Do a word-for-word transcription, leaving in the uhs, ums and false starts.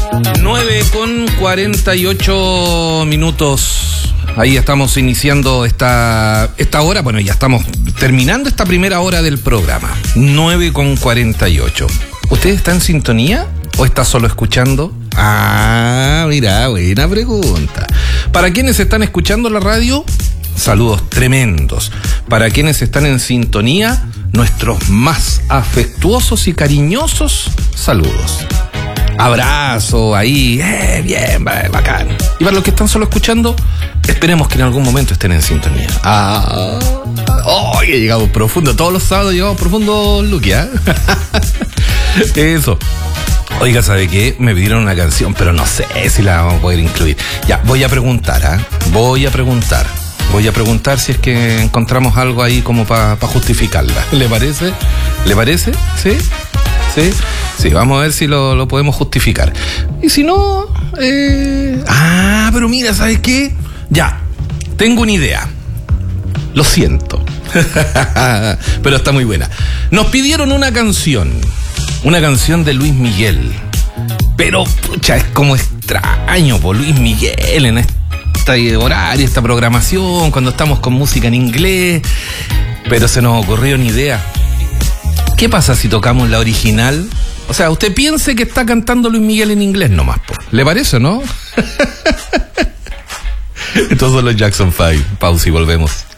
nueve con cuarenta y ocho minutos. Ahí estamos iniciando esta, esta hora. Bueno, ya estamos terminando esta primera hora del programa. nueve con cuarenta y ocho. ¿Usted está en sintonía o está solo escuchando? Ah, mira, buena pregunta. Para quienes están escuchando la radio, saludos tremendos. Para quienes están en sintonía, nuestros más afectuosos y cariñosos saludos. Abrazo ahí, eh, bien, bacán. Y para los que están solo escuchando, esperemos que en algún momento estén en sintonía. Ah, oh, he llegado profundo. Todos los sábados llegamos profundo, Luqui, ¿eh? Eso. Oiga, ¿sabe qué? Me pidieron una canción, pero no sé si la vamos a poder incluir. Ya, voy a preguntar, ¿ah? ¿eh? Voy a preguntar. Voy a preguntar si es que encontramos algo ahí como para pa justificarla. ¿Le parece? ¿Le parece? ¿Sí? ¿Sí? Sí, vamos a ver si lo, lo podemos justificar. Y si no... Eh... Ah, pero mira, ¿sabes qué? Ya, tengo una idea. Lo siento. Pero está muy buena. Nos pidieron una canción. Una canción de Luis Miguel. Pero, pucha, es como extraño por Luis Miguel en este horario, esta programación, cuando estamos con música en inglés. Pero se nos ocurrió una idea. ¿Qué pasa si tocamos la original? O sea, usted piense que está cantando Luis Miguel en inglés nomás, po. ¿Le parece, no? Estos son los Jackson five. Pausa y volvemos.